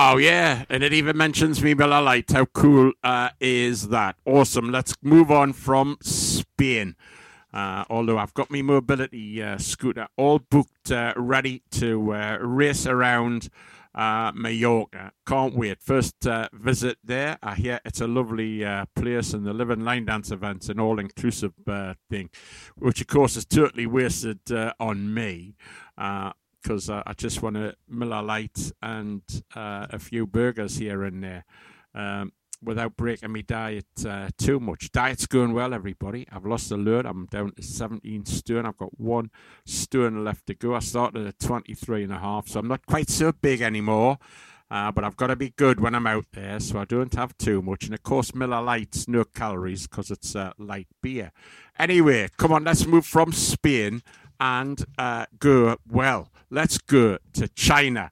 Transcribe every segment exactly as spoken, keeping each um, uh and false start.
Wow, yeah. And it even mentions me Miller Lite. How cool uh, is that? Awesome. Let's move on from Spain. Uh, although I've got my mobility uh, scooter all booked, uh, ready to uh, race around uh, Mallorca. Can't wait. First uh, visit there. I hear it's a lovely uh, place, and the Living Line Dance event's an all-inclusive uh, thing, which of course is totally wasted uh, on me. Uh, because uh, I just want a Miller Lite and uh, a few burgers here and there um, without breaking my diet uh, too much. Diet's going well, everybody. I've lost a load. I'm down to seventeen stone. I've got one stone left to go. I started at twenty-three and a half, so I'm not quite so big anymore. Uh, but I've got to be good when I'm out there, so I don't have too much. And, of course, Miller Lite's no calories because it's uh, light beer. Anyway, come on, let's move from Spain and uh, go, well, let's go to China.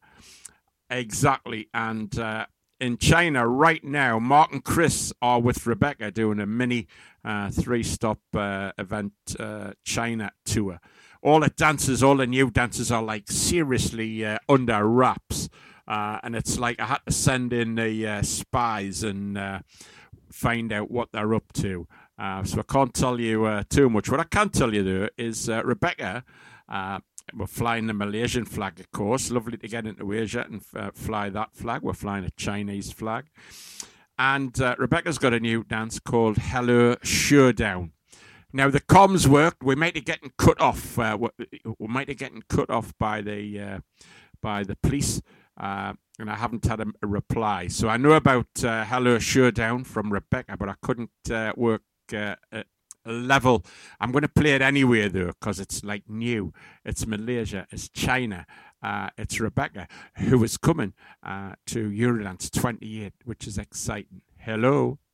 Exactly. And uh, in China right now, Mark and Chris are with Rebecca doing a mini uh, three-stop uh, event uh, China tour. All the dancers, all the new dancers are like seriously uh, under wraps. Uh, and it's like I had to send in the uh, spies and uh, find out what they're up to. Uh, so I can't tell you uh, too much. What I can tell you, though, is uh, Rebecca, uh, we're flying the Malaysian flag, of course. Lovely to get into Asia and uh, fly that flag. We're flying a Chinese flag. And uh, Rebecca's got a new dance called Hello Showdown. Now, the comms worked. We might have getting cut off. Uh, we might have getting cut off by the, uh, by the police. Uh, and I haven't had a, a reply. So I know about uh, Hello Showdown from Rebecca, but I couldn't uh, work uh, a level. I'm going to play it anyway, though, because it's like new. It's Malaysia. It's China. Uh, it's Rebecca, who is coming uh, to Eurodance twenty-eight, which is exciting. Hello.